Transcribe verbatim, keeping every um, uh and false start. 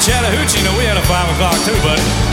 Chattahoochee, you know, we had a five o'clock too, buddy.